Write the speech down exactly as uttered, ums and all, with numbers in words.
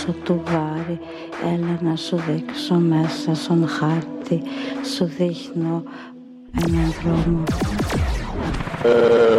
του βάρη, έλα να σου δείξω μέσα στον χάρτη, σου δείχνω έναν δρόμο.